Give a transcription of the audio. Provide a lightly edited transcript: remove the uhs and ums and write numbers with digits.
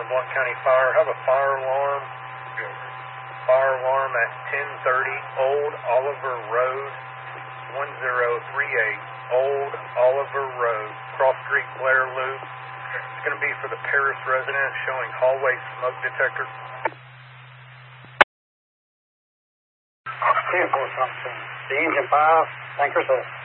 Blount County Fire. Have a fire alarm. Fire alarm at 1030 Old Oliver Road, 1038 Old Oliver Road, Cross Street, Blair Loop. It's going to be for the Paris resident, showing hallway smoke detector. 10-4 something. The engine 5, anchor 7.